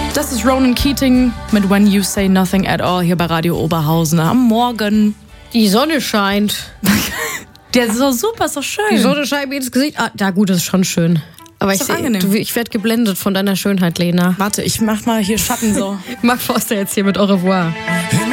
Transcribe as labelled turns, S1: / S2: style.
S1: Das ist Ronan Keating mit When You Say Nothing at All hier bei Radio Oberhausen am Morgen.
S2: Die Sonne scheint.
S1: Der ist so super, ist doch schön.
S2: Die Sonne scheint mir ins Gesicht. Ja gut, das ist schon schön. Aber ich werde geblendet von deiner Schönheit, Lena.
S1: Warte, ich mach mal hier Schatten so.
S2: Mark Forster jetzt hier mit Au revoir.